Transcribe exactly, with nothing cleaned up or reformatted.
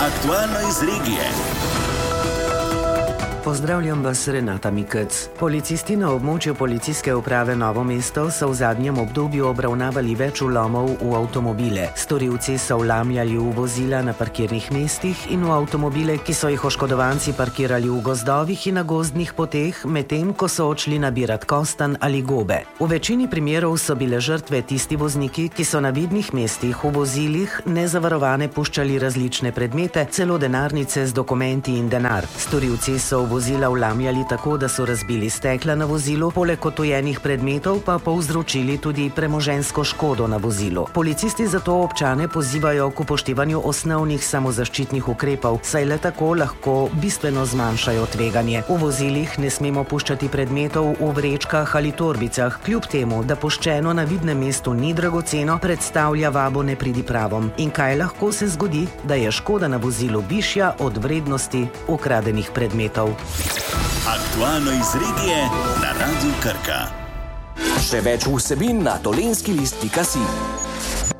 Aktualno iz regije. Pozdravljam vas, Renata Mikec. Policisti na območju policijske uprave Novo mesto so v zadnjem obdobju obravnavali več vlomov v avtomobile. Storilci so vlamljali v vozila na parkirnih mestih in v avtomobile, ki so jih oškodovanci parkirali v gozdovih in na gozdnih poteh, medtem ko so odšli nabirat kostanj ali gobe. V večini primerov so bile žrtve tisti vozniki, ki so na vidnih mestih v vozilih nezavarovane puščali različne predmete, celo denarnice z dokumenti in denar. Storilci so v vozila vlamljali tako, da so razbili stekla na vozilu, poleg odtujenih predmetov pa povzročili tudi premoženjsko škodo na vozilu. Policisti zato občane pozivajo k upoštevanju osnovnih samozaščitnih ukrepov, saj le tako lahko bistveno zmanjšajo tveganje. V vozilih ne smemo puščati predmetov v vrečkah ali torbicah, kljub temu, da puščeno na vidnem mestu ni dragoceno, predstavlja vabo nepridipravom. In kaj lahko se zgodi, da je škoda na vozilu višja od vrednosti ukradenih predmetov. Aktualno iz regije na Radiu Krka. Še več vsebin na dolenskilist pika si.